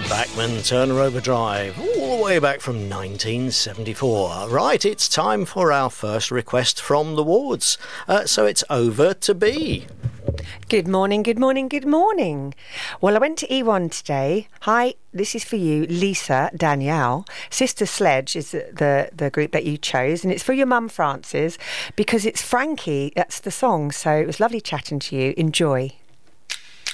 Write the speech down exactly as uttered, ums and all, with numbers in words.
Bachman Turner Overdrive, all the way back from nineteen seventy-four. Right, it's time for our first request from the wards. Uh, so it's over to B. Good morning, good morning, good morning. Well, I went to E one today. Hi, this is for you, Lisa Danielle. Sister Sledge is the, the, the group that you chose, and it's for your mum, Frances, because it's Frankie, that's the song. So it was lovely chatting to you. Enjoy.